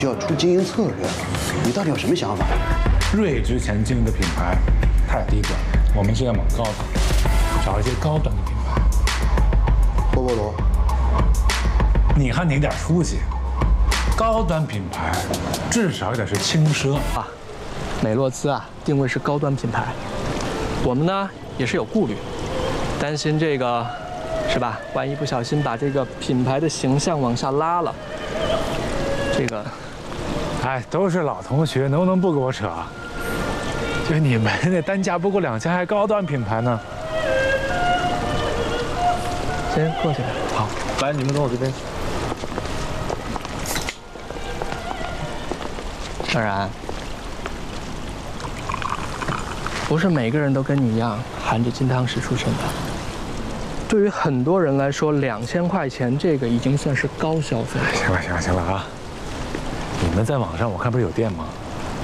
就要出经营策略了，你到底有什么想法？ 瑞之前经营的品牌太低端，我们是要往高档，找一些高端的品牌。 波波罗， 你还领点出息，高端品牌至少也得是轻奢啊。美洛兹啊，定位是高端品牌，我们呢也是有顾虑，担心这个是吧？万一不小心把这个品牌的形象往下拉了，这个。 哎，都是老同学，能不能不给我扯？就你们那单价不过2000，还高端品牌呢。 先坐下来。 好，来，你们跟我这边。 当然，不是每个人都跟你一样含着金汤匙出生的。对于很多人来说，2000块钱这个已经算是高消费。 行了，行了，行了啊！ 你们在网上我看不是有店吗？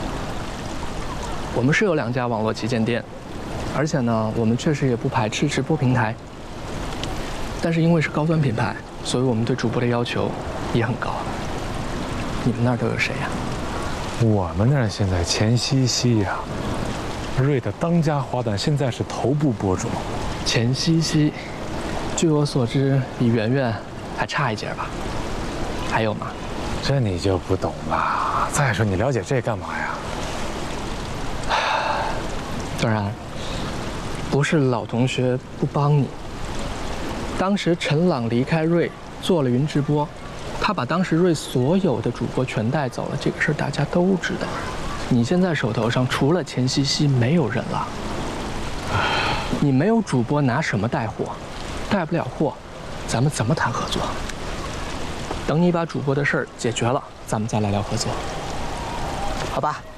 我们是有2家网络旗舰店，而且呢，我们确实也不排斥直播平台。但是因为是高端品牌，所以我们对主播的要求也很高。你们那儿都有谁呀？ 我们那儿现在钱茜茜呀，瑞的当家花旦，现在是头部博主。 钱茜茜，据我所知，比圆圆还差一截吧？还有吗？ 这你就不懂了。再说你了解这干嘛呀？ 当然，不是老同学不帮你。当时陈朗离开瑞做了云直播，他把当时瑞所有的主播全带走了，这个事儿大家都知道。你现在手头上除了钱茜茜没有人了，你没有主播拿什么带货？带不了货，咱们怎么谈合作？ 等你把主播的事儿解决了，咱们再来聊合作，好吧？